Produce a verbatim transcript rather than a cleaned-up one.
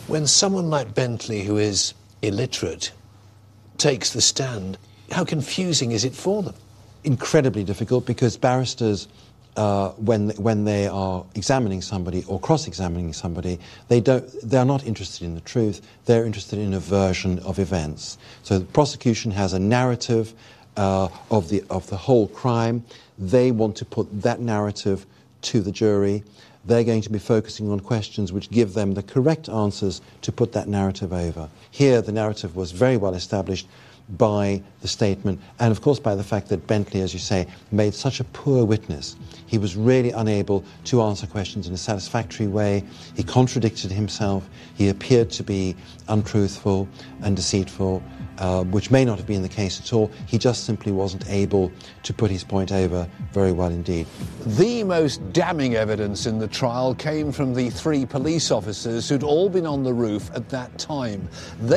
When someone like Bentley, who is illiterate, takes the stand, how confusing is it for them? Incredibly difficult, because barristers, uh, when when they are examining somebody or cross-examining somebody, they don't they are not interested in the truth. They're interested in a version of events. So the prosecution has a narrative uh, of the of the whole crime. They want to put that narrative to the jury. They're going to be focusing on questions which give them the correct answers to put that narrative over. Here, the narrative was very well established by the statement, and of course by the fact that Bentley, as you say, made such a poor witness. He was really unable to answer questions in a satisfactory way. He contradicted himself. He appeared to be untruthful and deceitful, uh, which may not have been the case at all. He just simply wasn't able to put his point over very well indeed. The most damning evidence in the trial came from the three police officers who'd all been on the roof at that time. They